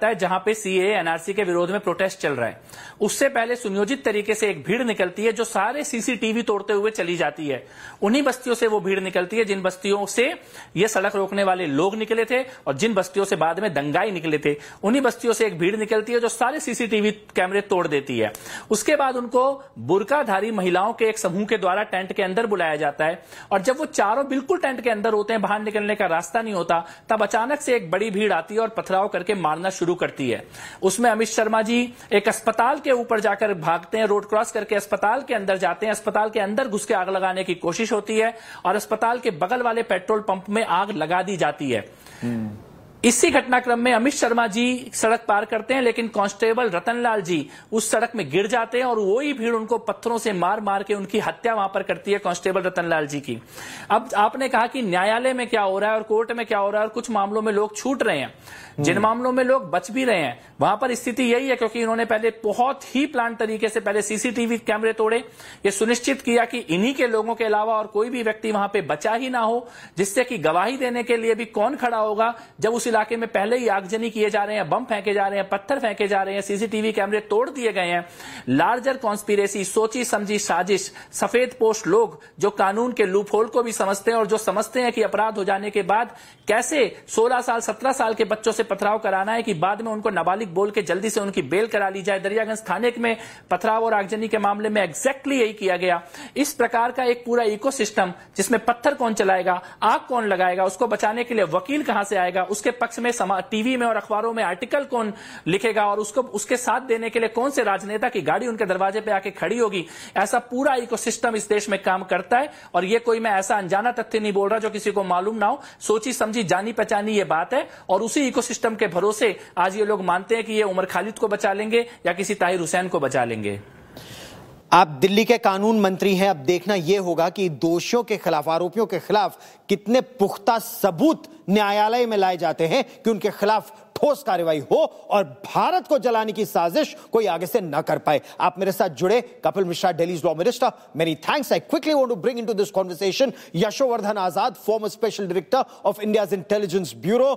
जाता है जहां पे सीएए एनआरसी के विरोध में प्रोटेस्ट चल रहा है। उससे पहले सुनियोजित तरीके से एक भीड़ निकलती है जो सारे सीसीटीवी तोड़ते हुए चली जाती है। उन्हीं बस्तियों से वो भीड़ निकलती है जिन बस्तियों से ये सड़क रोकने वाले लोग निकले थे और जिन बस्तियों से बाद में दंगाई निकले थे। उन्हीं बस्तियों से एक भीड़ निकलती है जो सारे सीसीटीवी कैमरे तोड़ देती है। उसके बाद उनको बुर्काधारी महिलाओं के एक समूह के द्वारा टेंट के अंदर बुलाया जाता है और जब वो चारों बिल्कुल टेंट के अंदर होते हैं, बाहर निकलने का रास्ता नहीं होता, तब अचानक से एक बड़ी भीड़ आती है और पथराव करके मारना शुरू करती है। उसमें अमित शर्मा जी एक अस्पताल के ऊपर जाकर भागते हैं, रोड क्रॉस करके अस्पताल के अंदर जाते हैं। अस्पताल के अंदर घुस के आग लगाने की कोशिश होती है और अस्पताल के बगल वाले पेट्रोल पंप में आग लगा दी जाती है। इसी घटनाक्रम में अमित शर्मा जी सड़क पार करते हैं, लेकिन कांस्टेबल रतनलाल जी उस सड़क में गिर जाते हैं और वही भीड़ उनको पत्थरों से मार मार के उनकी हत्या वहां पर करती है कांस्टेबल रतनलाल जी की। अब आपने कहा कि न्यायालय में क्या हो रहा है और कोर्ट में क्या हो रहा है और कुछ मामलों में लोग छूट रहे हैं, जिन मामलों में लोग बच भी रहे हैं वहां पर स्थिति यही है, क्योंकि इन्होंने पहले बहुत ही प्लान तरीके से पहले सीसीटीवी कैमरे तोड़े, ये सुनिश्चित किया कि इन्हीं के लोगों के अलावा और कोई भी व्यक्ति वहां पे बचा ही ना हो, जिससे कि गवाही देने के लिए भी कौन खड़ा होगा जब उस इलाके में पहले ही आगजनी किए जा रहे हैं, बम फेंके जा रहे हैं, पत्थर फेंके जा रहे हैं, सीसीटीवी कैमरे तोड़ दिए गए हैं। लार्जर कॉन्स्पिरेसी, सोची समझी साजिश, सफेद पोश लोग जो कानून के लूपहोल को भी समझते हैं और जो समझते हैं कि अपराध हो जाने के बाद कैसे 16 साल 17 साल के बच्चों से पथराव कराना है कि बाद में उनको नाबालिग बोल के जल्दी से उनकी बेल करा ली जाए। दरियागंज थाने में पथराव और आगजनी के मामले में एग्जैक्टली यही किया गया। इस प्रकार का एक पूरा इकोसिस्टम जिसमें पत्थर कौन चलाएगा, आग कौन लगाएगा, उसको बचाने के लिए वकील कहां से आएगा, उसके पक्ष में टीवी में और अखबारों में आर्टिकल कौन लिखेगा और उसको उसके साथ देने के लिए कौन से राजनेता की गाड़ी उनके दरवाजे पे आके खड़ी होगी, ऐसा पूरा इकोसिस्टम इस देश में काम करता है। और ये कोई मैं ऐसा अनजाना तथ्य नहीं बोल रहा जो किसी को मालूम ना हो, सोची समझी जानी पहचानी ये बात है। और उसी इकोसिस्टम के भरोसे आज ये लोग मानते हैं कि ये उमर खालिद को बचा लेंगे या किसी ताहिर हुसैन को बचा लेंगे। आप दिल्ली के कानून मंत्री हैं, अब देखना यह होगा कि दोषियों के खिलाफ, आरोपियों के खिलाफ कितने पुख्ता सबूत न्यायालय में लाए जाते हैं कि उनके खिलाफ ठोस कार्रवाई हो और भारत को जलाने की साजिश कोई आगे से न कर पाए। आप मेरे साथ जुड़े, Kapil Mishra, दिल्ली's law minister, many thanks. I quickly want to bring into this conversation Yashovardhan Azad, farmer special director of India's intelligence bureau.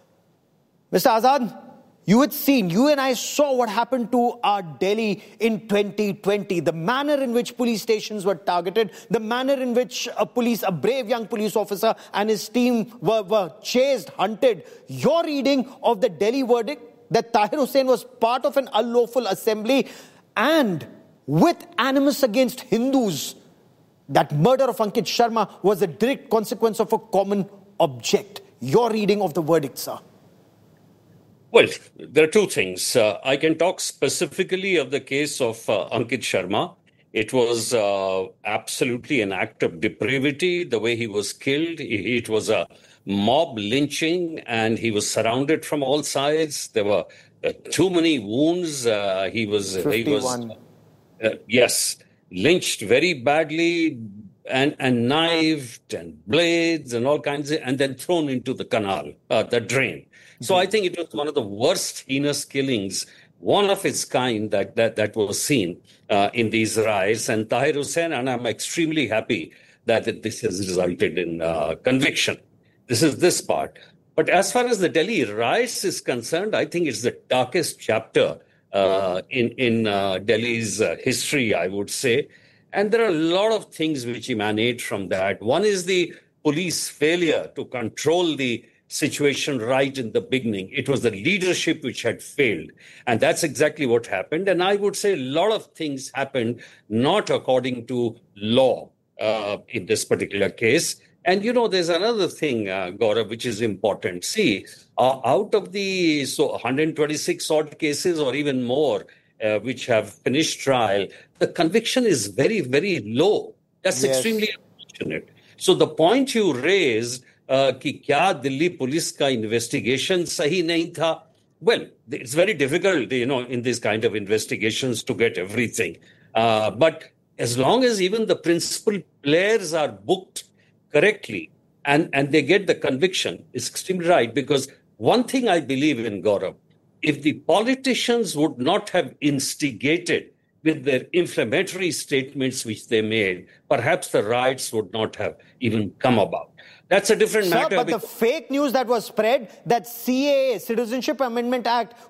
Mister Azad, you had seen, you and I saw what happened to our Delhi in 2020. The manner in which police stations were targeted, the manner in which a brave young police officer and his team were chased, hunted. Your reading of the Delhi verdict that Tahir Hussain was part of an unlawful assembly and with animus against Hindus, that murder of Ankit Sharma was a direct consequence of a common object. Your reading of the verdict, sir. Well, there are two things. I can talk specifically of the case of Ankit Sharma. It was absolutely an act of depravity, the way he was killed. It was a mob lynching, and he was surrounded from all sides. There were too many wounds. He was lynched very badly and knifed and blades and all kinds of, and then thrown into the canal, the drain. So I think it was one of the worst heinous killings, one of its kind that was seen in these riots. And Tahir Hussain, and I'm extremely happy that this has resulted in conviction. This is this part. But as far as the Delhi riots is concerned, I think it's the darkest chapter in Delhi's history, I would say. And there are a lot of things which emanate from that. One is the police failure to control the situation right in the beginning. It was the leadership which had failed. And that's exactly what happened. And I would say a lot of things happened not according to law in this particular case. And, you know, there's another thing, Gaurav, which is important. See, out of the 126 odd cases or even more which have finished trial, the conviction is very, very low. That's extremely unfortunate. So the point you raised, कि क्या Delhi police का investigation सही नहीं था? Well, it's very difficult, you know, in this kind of investigations to get everything. But as long as even the principal players are booked correctly and they get the conviction, it's extremely right. Because one thing I believe in, Gaurav, if the politicians would not have instigated with their inflammatory statements which they made, perhaps the riots would not have even come about. That's a different matter. But the fake news that was spread, that CAA, Citizenship Amendment Act,